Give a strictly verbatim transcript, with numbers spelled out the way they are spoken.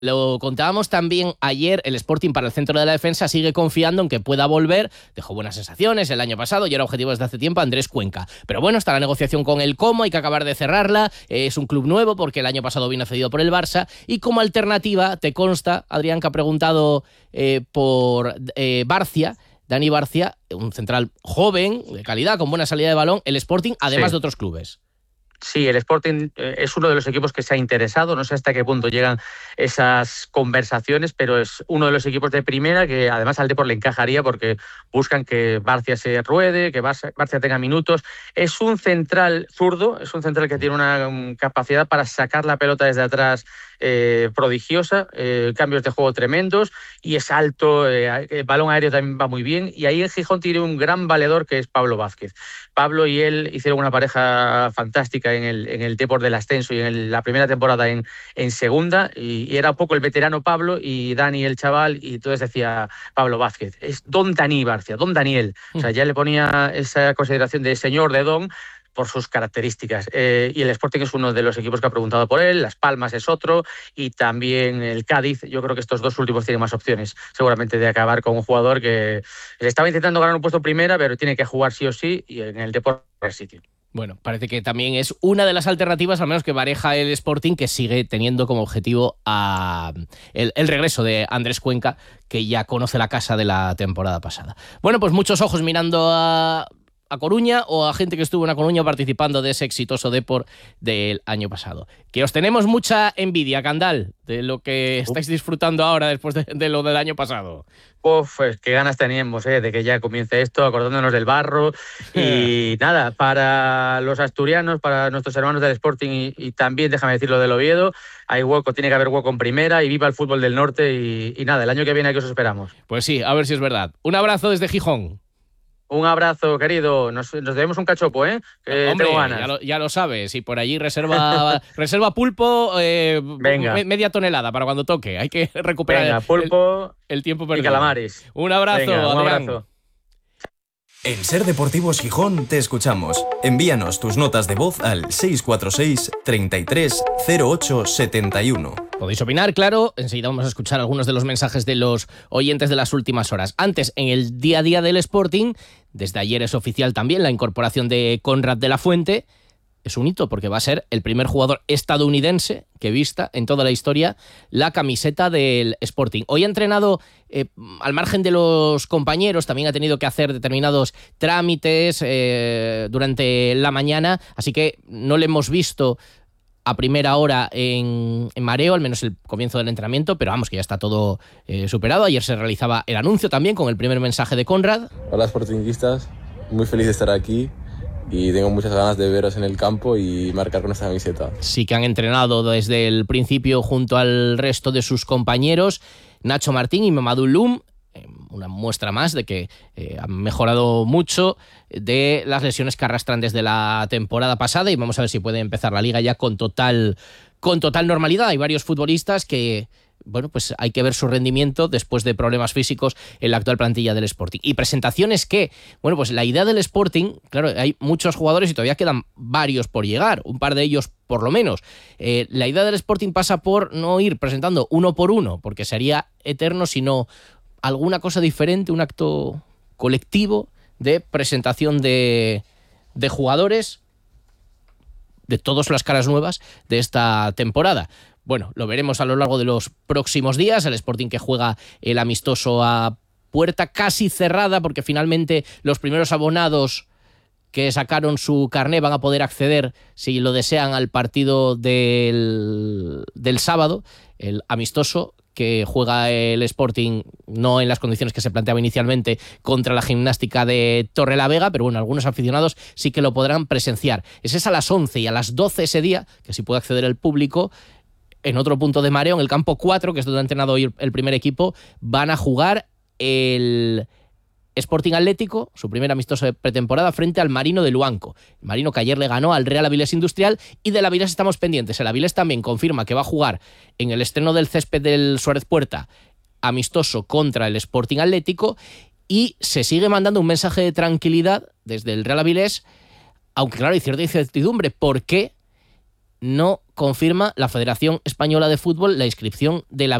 Lo contábamos también ayer, el Sporting para el centro de la defensa sigue confiando en que pueda volver, dejó buenas sensaciones el año pasado y era objetivo desde hace tiempo Andrés Cuenca. Pero bueno, está la negociación con el Como, hay que acabar de cerrarla, es un club nuevo porque el año pasado vino cedido por el Barça y como alternativa, te consta, Adrián, que ha preguntado eh, por eh, Barcia, Dani Barcia, un central joven, de calidad, con buena salida de balón, el Sporting, además sí. de otros clubes. Sí, el Sporting es uno de los equipos que se ha interesado, no sé hasta qué punto llegan esas conversaciones, pero es uno de los equipos de primera que además al Depor le encajaría porque buscan que Barcia se ruede, que Barcia tenga minutos. Es un central zurdo, es un central que tiene una capacidad para sacar la pelota desde atrás eh, prodigiosa, eh, cambios de juego tremendos y es alto, eh, el balón aéreo también va muy bien y ahí en Gijón tiene un gran valedor que es Pablo Vázquez. Pablo y él hicieron una pareja fantástica en el, en el Depor del Ascenso y en el, la primera temporada en, en segunda y, y era un poco el veterano Pablo y Dani el chaval y entonces decía Pablo Vázquez, es Don Dani Barcia, Don Daniel, o sea ya le ponía esa consideración de señor de Don por sus características. Eh, y el Sporting es uno de los equipos que ha preguntado por él, Las Palmas es otro, y también el Cádiz. Yo creo que estos dos últimos tienen más opciones, seguramente, de acabar con un jugador que le estaba intentando ganar un puesto primera, pero tiene que jugar sí o sí, y en el Depor el sitio. Bueno, parece que también es una de las alternativas, al menos que maneja el Sporting, que sigue teniendo como objetivo a el, el regreso de Andrés Cuenca, que ya conoce la casa de la temporada pasada. Bueno, pues muchos ojos mirando a... a Coruña o a gente que estuvo en A Coruña participando de ese exitoso Depor del año pasado. Que os tenemos mucha envidia, Candal, de lo que estáis disfrutando ahora después de, de lo del año pasado. Uf, pues qué ganas teníamos eh, de que ya comience esto, acordándonos del barro. Y nada, para los asturianos, para nuestros hermanos del Sporting y, y también, déjame decirlo, del Oviedo, hay hueco, tiene que haber hueco en primera y viva el fútbol del norte. Y, y nada, el año que viene aquí os esperamos. Pues sí, a ver si es verdad. Un abrazo desde Gijón. Un abrazo, querido. Nos, nos debemos un cachopo, ¿eh? Que Hombre, tengo ganas. Ya lo, ya lo sabes. Y por allí reserva reserva pulpo eh, Venga. Me, media tonelada para cuando toque. Hay que recuperar Venga, pulpo el, el tiempo perdido. Y calamares. Un abrazo, Venga, un Adrián. abrazo. En Ser Deportivos Gijón te escuchamos. Envíanos tus notas de voz al seis cuatro seis, treinta y tres, cero ocho setenta y uno. Podéis opinar, claro. Enseguida vamos a escuchar algunos de los mensajes de los oyentes de las últimas horas. Antes, en el día a día del Sporting, desde ayer es oficial también la incorporación de Conrad de la Fuente. Es un hito porque va a ser el primer jugador estadounidense que vista en toda la historia la camiseta del Sporting. Hoy ha entrenado, eh, al margen de los compañeros, también ha tenido que hacer determinados trámites eh, durante la mañana, así que no le hemos visto a primera hora en, en mareo, al menos el comienzo del entrenamiento, pero vamos, que ya está todo eh, superado. Ayer se realizaba el anuncio también con el primer mensaje de Conrad. Hola, sportinguistas, muy feliz de estar aquí y tengo muchas ganas de veros en el campo y marcar con esta camiseta. Sí que han entrenado desde el principio junto al resto de sus compañeros, Nacho Martín y Mamadou Loum, una muestra más de que eh, han mejorado mucho de las lesiones que arrastran desde la temporada pasada y vamos a ver si puede empezar la liga ya con total, con total normalidad. Hay varios futbolistas que, bueno, pues hay que ver su rendimiento después de problemas físicos en la actual plantilla del Sporting. Y presentaciones que, bueno, pues la idea del Sporting, claro, hay muchos jugadores y todavía quedan varios por llegar, un par de ellos por lo menos. Eh, la idea del Sporting pasa por no ir presentando uno por uno, porque sería eterno, sino alguna cosa diferente, un acto colectivo de presentación de, de jugadores, de todas las caras nuevas de esta temporada. Bueno, lo veremos a lo largo de los próximos días. El Sporting que juega el amistoso a puerta casi cerrada, porque finalmente los primeros abonados que sacaron su carné van a poder acceder, si lo desean, al partido del, del sábado, el amistoso que juega el Sporting, no en las condiciones que se planteaba inicialmente, contra la Gimnástica de Torrelavega, pero bueno, algunos aficionados sí que lo podrán presenciar. Ese es a las once y a las doce ese día, que sí puede acceder el público, en otro punto de mareo, en el campo cuatro, que es donde ha entrenado hoy el primer equipo, van a jugar el Sporting Atlético, su primer amistoso de pretemporada, frente al Marino de Luanco. El Marino que ayer le ganó al Real Avilés Industrial, y del Avilés estamos pendientes. El Avilés también confirma que va a jugar en el estreno del césped del Suárez Puerta, amistoso contra el Sporting Atlético, y se sigue mandando un mensaje de tranquilidad desde el Real Avilés, aunque claro, hay cierta incertidumbre. ¿Por qué no confirma la Federación Española de Fútbol la inscripción de la